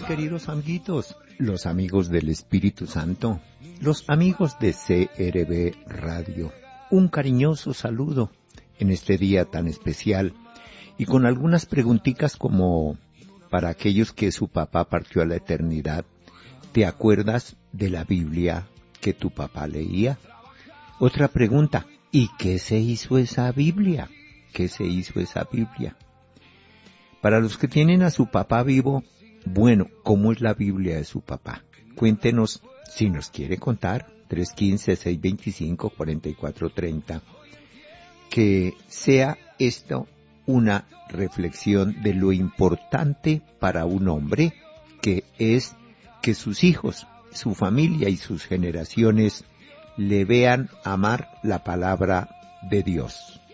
queridos amiguitos, los amigos del Espíritu Santo, los amigos de CRB Radio. Un cariñoso saludo en este día tan especial y con algunas preguntitas como para aquellos que su papá partió a la eternidad. ¿Te acuerdas de la Biblia que tu papá leía? Otra pregunta, ¿y qué se hizo esa Biblia? ¿Qué se hizo esa Biblia? Para los que tienen a su papá vivo, bueno, ¿cómo es la Biblia de su papá? Cuéntenos, si nos quiere contar, 315-625-4430. Que sea esto una reflexión de lo importante para un hombre, que es que sus hijos, su familia y sus generaciones le vean amar la palabra de Dios.